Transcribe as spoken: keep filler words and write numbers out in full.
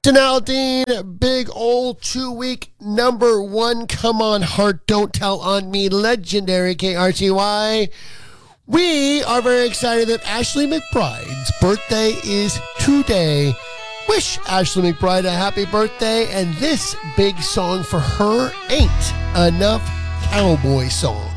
Denaldine, big old two-week number one, Come On Heart, Don't Tell on Me, legendary K R T Y. We are very excited that Ashley McBride's birthday is today. Wish Ashley McBride a happy birthday, and this big song for her, Ain't Enough Cowboy Song.